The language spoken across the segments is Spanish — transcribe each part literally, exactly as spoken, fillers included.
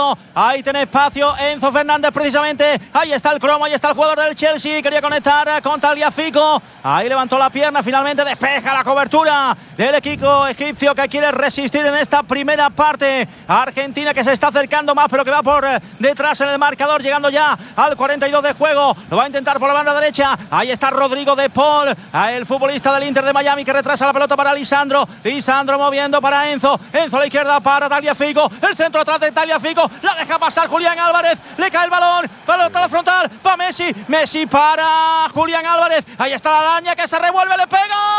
Egipto. Ahí tiene espacio Enzo Fernández precisamente. Ahí está el cromo, ahí está el jugador del Chelsea. Quería conectar con Tagliafico. Ahí levantó la pierna, finalmente despeja la cobertura del equipo egipcio que quiere resistir en esta primera parte. Argentina que se está acercando más, pero que va por detrás en el marcador, llegando ya al cuarenta y dos de juego. Lo va a intentar por la banda derecha. Ahí está Rodrigo de Paul, el futbolista del Inter de Miami, que retrasa la pelota para Lisandro. Lisandro moviendo para Enzo. Enzo a la izquierda para Tagliafico. El centro atrás de Tagliafico. La deja pasar Julián Álvarez. Le cae el balón. Pelota a la frontal. Va Messi. Messi para Julián Álvarez. Ahí está la araña que se revuelve. Le pega.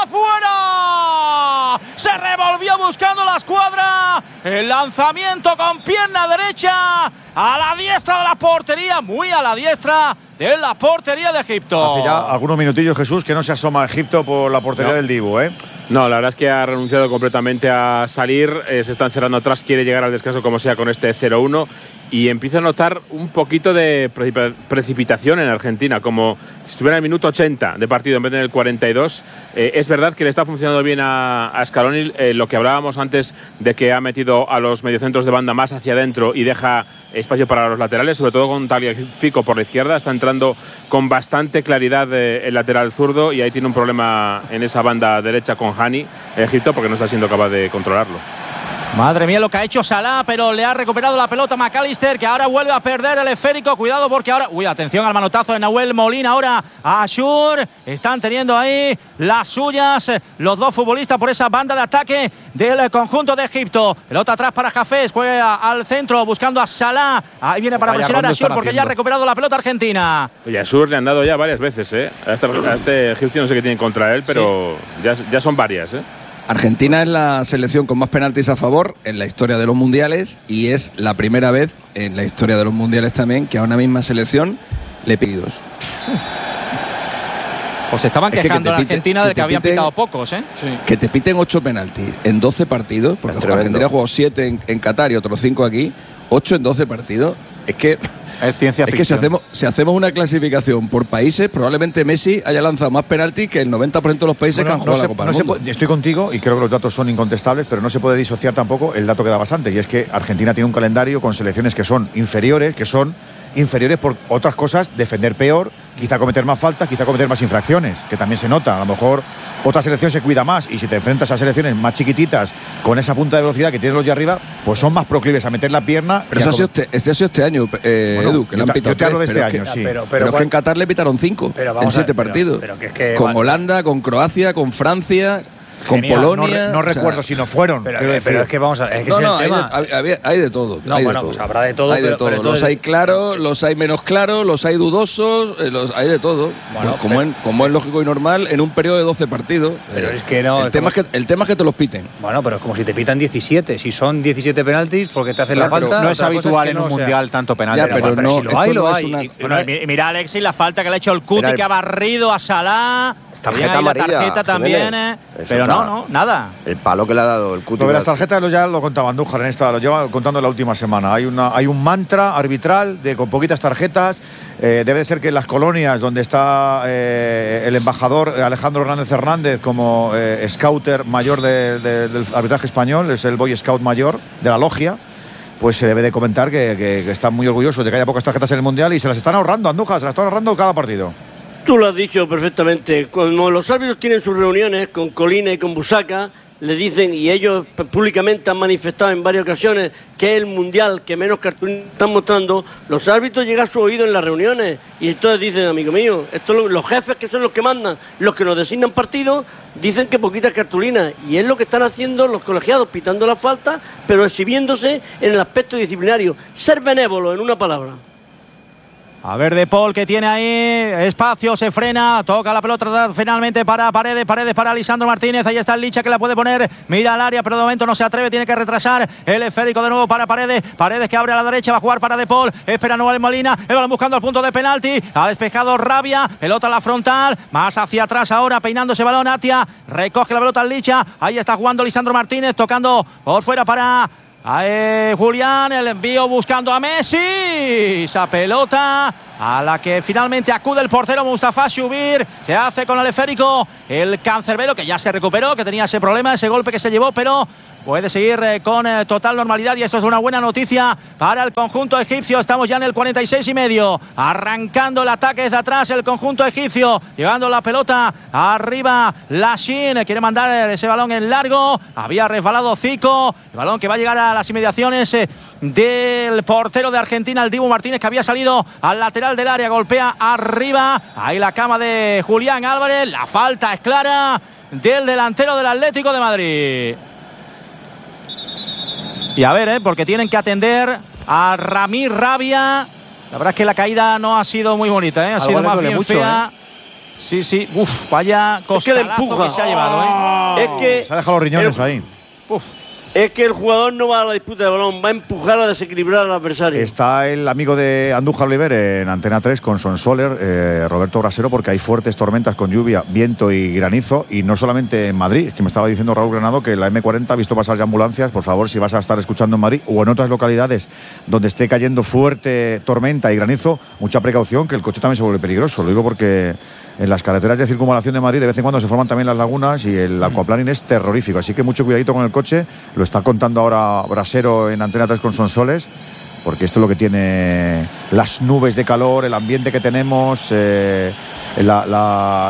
¡Fuera! Se revolvió buscando la escuadra. El lanzamiento con pierna derecha a la diestra de la portería. Muy a la diestra de la portería de Egipto. Hace ya algunos minutillos, Jesús, que no se asoma Egipto por la portería no. del Dibu, ¿eh? No, la verdad es que ha renunciado completamente a salir. Eh, se está encerrando atrás, quiere llegar al descanso como sea con este cero uno. Y empieza a notar un poquito de precipitación en Argentina, como si estuviera en el minuto ochenta de partido en vez de en el cuarenta y dos. Eh, es verdad que le está funcionando bien a, a Scaloni, eh, lo que hablábamos antes de que ha metido a los mediocentros de banda más hacia adentro y deja espacio para los laterales, sobre todo con Tagliafico por la izquierda. Está entrando con bastante claridad eh, el lateral zurdo y ahí tiene un problema en esa banda derecha con Hani, Egipto, porque no está siendo capaz de controlarlo. Madre mía lo que ha hecho Salah, pero le ha recuperado la pelota McAllister, que ahora vuelve a perder el esférico. Cuidado porque ahora… Uy, atención al manotazo de Nahuel Molina. Ahora Ashur. Están teniendo ahí las suyas los dos futbolistas por esa banda de ataque del conjunto de Egipto. Pelota atrás para Hafez, juega al centro buscando a Salah. Ahí viene para presionar a Ashur porque ya ha recuperado la pelota Argentina. Oye, a Ashur le han dado ya varias veces, ¿eh? A este, a este egipcio no sé qué tienen contra él, pero sí. ya, ya son varias, ¿eh? Argentina es la selección con más penaltis a favor en la historia de los mundiales y es la primera vez en la historia de los mundiales también que a una misma selección le pedidos. Pues estaban es quejando que que en Argentina de que, que habían piten, pitado pocos, ¿eh? Sí. Que te piten ocho penaltis en doce partidos, porque Argentina ha jugado siete en, en Qatar y otros cinco aquí, ocho en doce partidos. Es que… Es ciencia ficción. Es que si hacemos, si hacemos una clasificación por países, probablemente Messi haya lanzado más penaltis que el noventa por ciento de los países bueno, que han jugado no se, la Copa no del Mundo. Puede, estoy contigo y creo que los datos son incontestables, pero no se puede disociar tampoco el dato que dabas antes, y es que Argentina tiene un calendario con selecciones que son inferiores, que son inferiores por otras cosas, defender peor, quizá cometer más faltas, quizá cometer más infracciones, que también se nota. A lo mejor otra selección se cuida más y si te enfrentas a selecciones más chiquititas con esa punta de velocidad que tienen los de arriba, pues son más proclives a meter la pierna. Pero eso ha, sido este, este ha sido este año, eh, bueno, Edu, que le han pitado yo te hablo de este año, que, sí. Pero, pero, pero, pero es que en Qatar le pitaron cinco en siete partidos. Pero, pero que es que, con vale. Holanda, con Croacia, con Francia… Con Genial. Polonia. No, no recuerdo sea, si no fueron. Pero, pero, pero es que vamos a ver. Es que no, es no, el hay, tema. de, hay, hay de todo. No, hay bueno, de todo. pues habrá de todo. Hay de pero, todo. pero los hay claros, los hay menos claros, los hay dudosos, eh, los hay de todo. Bueno, pues como, en, como es lógico y normal en un periodo de doce partidos. Pero eh, es que no. El, tema como, es que, el tema es que te los piten. Bueno, pero es como si te pitan diecisiete. Si son diecisiete penaltis, porque te hacen claro, la falta. No es habitual es en un no, mundial sea, tanto penalti. Ya, pero, pero, pero no, si lo hay, no lo hay. Una, y, bueno, mira, Alexis, la falta que le ha hecho el Cuti, que ha barrido a Salah. Tarjeta amarilla. La tarjeta también, eh, pero o sea, no, no, nada. El palo que le ha dado el Cuti. Lo de las tarjetas lo ya lo contaba Andújar en esta, lo lleva contando la última semana. Hay una, hay un mantra arbitral de con poquitas tarjetas. Eh, debe de ser que en las colonias donde está eh, el embajador Alejandro Hernández Hernández como eh, scouter mayor de, de, del arbitraje español, es el Boy Scout mayor de la logia. Pues se debe de comentar que, que, que están muy orgullosos de que haya pocas tarjetas en el mundial y se las están ahorrando, Andújar, se las están ahorrando cada partido. Tú lo has dicho perfectamente. Como los árbitros tienen sus reuniones con Colina y con Busaca, le dicen, y ellos públicamente han manifestado en varias ocasiones que es el mundial que menos cartulina están mostrando, los árbitros llegan a su oído en las reuniones y entonces dicen, amigo mío, esto, los jefes que son los que mandan, los que nos designan partidos, dicen que poquitas cartulinas, y es lo que están haciendo los colegiados, pitando las faltas, pero exhibiéndose en el aspecto disciplinario. Ser benévolo, en una palabra. A ver, De Paul, que tiene ahí espacio, se frena, toca la pelota finalmente para Paredes, Paredes para Lisandro Martínez, ahí está el Licha que la puede poner, mira al área, pero de momento no se atreve, tiene que retrasar el esférico de nuevo para Paredes, Paredes que abre a la derecha, va a jugar para De Paul, espera Noel Molina, el balón buscando el punto de penalti, ha despejado Rabia, pelota a la frontal, más hacia atrás ahora, peinándose balón, Atia, recoge la pelota al Licha, ahí está jugando Lisandro Martínez, tocando por fuera para… Ahí Julián, el envío buscando a Messi. Esa pelota a la que finalmente acude el portero Mustafa Shubir. Se hace con el esférico el cancerbero, que ya se recuperó, que tenía ese problema, ese golpe que se llevó, pero puede seguir eh, con eh, total normalidad, y eso es una buena noticia para el conjunto egipcio. Estamos ya en el cuarenta y seis y medio, arrancando el ataque desde atrás el conjunto egipcio, llevando la pelota arriba. Lashin quiere mandar ese balón en largo, había resbalado Zico, el balón que va a llegar a las inmediaciones eh, del portero de Argentina, el Dibu Martínez, que había salido al lateral del área, golpea arriba, ahí la cama de Julián Álvarez. La falta es clara del delantero del Atlético de Madrid. Y a ver, ¿eh? porque tienen que atender a Ramí Rabia. La verdad es que la caída no ha sido muy bonita, ¿eh? ha Algo sido le más duele bien mucho, fea. ¿eh? Sí, sí, uf, vaya costalazo Es que le empuja. que se ha llevado, ¿eh? Es que Se ha dejado los riñones el- ahí. Uf. Es que el jugador no va a la disputa del balón, va a empujar a desequilibrar al adversario. Está el amigo de Andújar Oliver en Antena tres con Son Soler, eh, Roberto Brasero, porque hay fuertes tormentas con lluvia, viento y granizo, y no solamente en Madrid. Es que me estaba diciendo Raúl Granado que la eme cuarenta ha visto pasar ya ambulancias. Por favor, si vas a estar escuchando en Madrid o en otras localidades donde esté cayendo fuerte tormenta y granizo, mucha precaución, que el coche también se vuelve peligroso. Lo digo porque en las carreteras de circunvalación de Madrid de vez en cuando se forman también las lagunas y el aquaplaning es terrorífico, así que mucho cuidadito con el coche. Lo está contando ahora Brasero en Antena tres con Sonsoles, porque esto es lo que tiene las nubes de calor, el ambiente que tenemos, eh, la, la,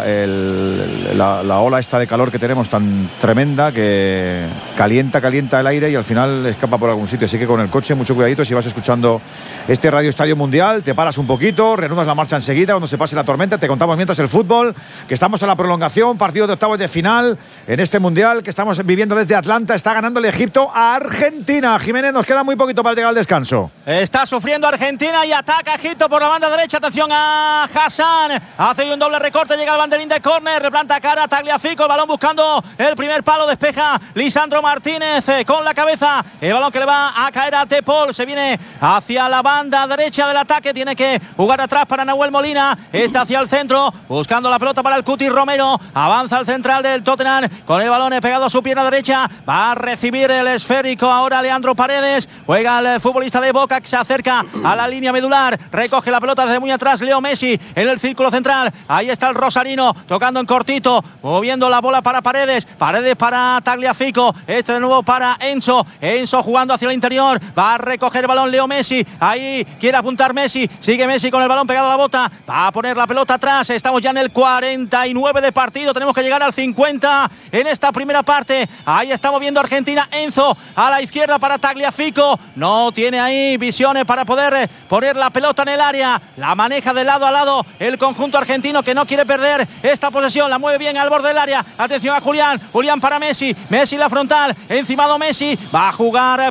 el, la, la ola esta de calor que tenemos tan tremenda que calienta, calienta el aire y al final escapa por algún sitio. Así que con el coche mucho cuidadito. Si vas escuchando este Radio Estadio Mundial, te paras un poquito, reanudas la marcha enseguida cuando se pase la tormenta. Te contamos mientras el fútbol, que estamos en la prolongación, partido de octavos de final en este Mundial que estamos viviendo desde Atlanta. Está ganando el Egipto a Argentina. Jiménez, nos queda muy poquito para llegar al descanso. Está sufriendo Argentina y ataca Egipto por la banda derecha. Atención a Hassan. Hace un doble recorte, llega el banderín de córner, replanta cara a Tagliafico, el balón buscando el primer palo, despeja Lisandro Martínez eh, con la cabeza. El balón que le va a caer a Tepol. Se viene hacia la banda derecha del ataque. Tiene que jugar atrás para Nahuel Molina. Está hacia el centro, buscando la pelota para el Cuti Romero. Avanza el central del Tottenham con el balón pegado a su pierna derecha. Va a recibir el esférico ahora Leandro Paredes. Juega el futbolista de Boca, que se acerca a la línea medular. Recoge la pelota desde muy atrás Leo Messi en el círculo central. Ahí está el rosarino tocando en cortito, moviendo la bola para Paredes. Paredes para Tagliafico. Este de nuevo para Enzo. Enzo jugando hacia el interior. Va a recoger el balón Leo Messi. Ahí quiere apuntar Messi. Sigue Messi con el balón pegado a la bota. Va a poner la pelota atrás. Estamos ya en el cuarenta y nueve de partido. Tenemos que llegar al cincuenta en esta primera parte. Ahí estamos viendo Argentina. Enzo a la izquierda para Tagliafico. No tiene ahí visiones para poder poner la pelota en el área. La maneja de lado a lado el conjunto argentino, que no quiere perder esta posesión. La mueve bien al borde del área. Atención a Julián. Julián para Messi. Messi la frontal. Encimado Messi. Va a jugar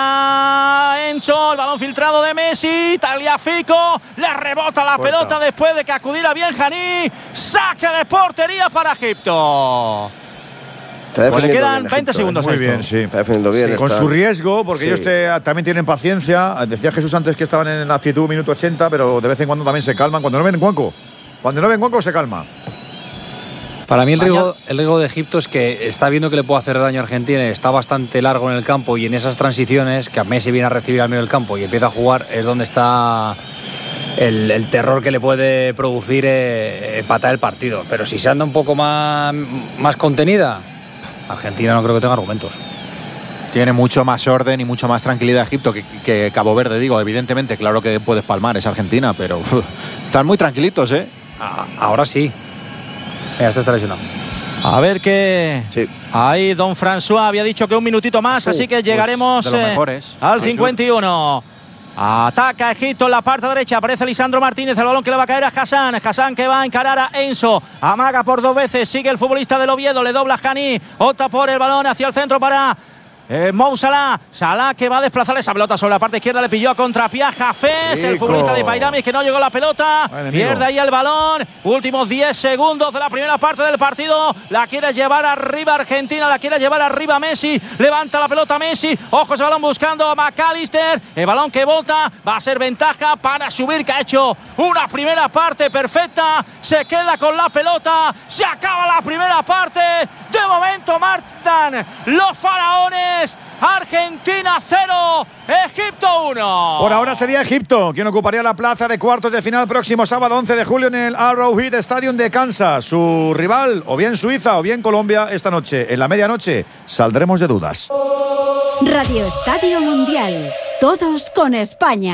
para Enzo. El balón filtrado de Messi. Tagliafico. Le rebota la Puerta. pelota después de que acudiera bien Janí. Saque de portería para Egipto. Está Pues le defendiendo quedan bien veinte Egipto, segundos ¿eh? a Muy esto. bien, sí. Está defendiendo bien. Sí, con está- su riesgo, porque Sí. ellos te- también tienen paciencia. Decía Jesús antes que estaban en la actitud minuto ochenta, pero de vez en cuando también se calman. Cuando no ven Cuenco, cuando no ven Cuenco se calma. Para mí el Mañana- riesgo, el riesgo de Egipto es que está viendo que le puede hacer daño a Argentina, está bastante largo en el campo, y en esas transiciones que a Messi viene a recibir al medio del campo y empieza a jugar es donde está el, el terror que le puede producir eh, empatar el partido. Pero si se anda un poco más, más contenida, Argentina no creo que tenga argumentos. Tiene mucho más orden y mucho más tranquilidad Egipto que, que Cabo Verde, digo. Evidentemente, claro que puedes palmar, es Argentina, pero uf, están muy tranquilitos, ¿eh? A- ahora sí. Mira, este está lesionado. A ver qué. Sí. Ahí Don François había dicho que un minutito más, Sí, así que pues, llegaremos de los eh, mejores. al Sí, sí. cincuenta y uno. Ataca Egipto en la parte derecha. Aparece Lisandro Martínez. El balón que le va a caer a Hassan. Hassan que va a encarar a Enzo. Amaga por dos veces. Sigue el futbolista del Oviedo. Le dobla a Janí. Opta por el balón hacia el centro para Eh, Mo Salah, Salah que va a desplazar esa pelota sobre la parte izquierda, le pilló a contrapié a Jafés, el Rico. futbolista de Bairami, que no llegó la pelota, Vale, pierde amigo. ahí el balón, últimos diez segundos de la primera parte del partido, la quiere llevar arriba Argentina, la quiere llevar arriba Messi, levanta la pelota Messi, ojo ese balón buscando a McAllister, el balón que bota, va a ser ventaja para subir, que ha hecho una primera parte perfecta, se queda con la pelota, se acaba la primera parte, de momento Mart Vietnam, los faraones. Argentina cero, Egipto uno. Por ahora sería Egipto quien ocuparía la plaza de cuartos de final próximo sábado once de julio en el Arrowhead Stadium de Kansas. Su rival, o bien Suiza o bien Colombia, esta noche. En la medianoche saldremos de dudas. Radio Estadio Mundial. Todos con España.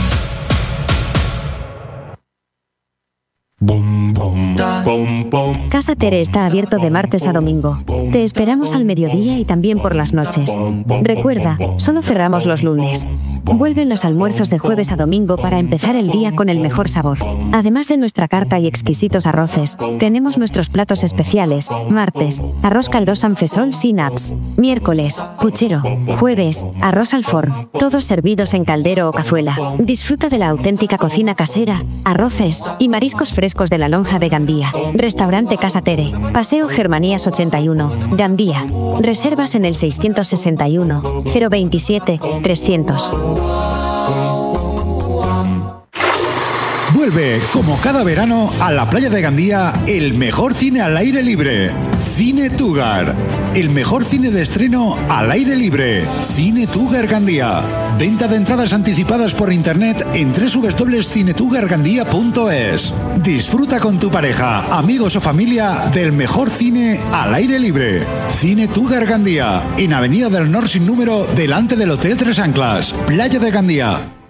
Casa Tere está abierto de martes a domingo. Te esperamos al mediodía y también por las noches. Recuerda, solo cerramos los lunes. Vuelven los almuerzos de jueves a domingo para empezar el día con el mejor sabor. Además de nuestra carta y exquisitos arroces, tenemos nuestros platos especiales. Martes, arroz caldosa anfesol sin apps. Miércoles, puchero. Jueves, arroz al forn. Todos servidos en caldero o cazuela. Disfruta de la auténtica cocina casera, arroces y mariscos frescos de la lonja de Gandía. Restaurante Casa Tere. Paseo Germanías ochenta y uno, Gandía. Reservas en el seiscientos sesenta y uno, cero veintisiete, trescientos. Vuelve, como cada verano, a la playa de Gandía, el mejor cine al aire libre. Cine Tugar. El mejor cine de estreno al aire libre. Cine Tugar Gandía. Venta de entradas anticipadas por internet en doble u doble u doble u punto cine tugar gandía punto es. Disfruta con tu pareja, amigos o familia del mejor cine al aire libre. Cine Tugar Gandía. En Avenida del Nor sin número, delante del Hotel Tres Anclas. Playa de Gandía.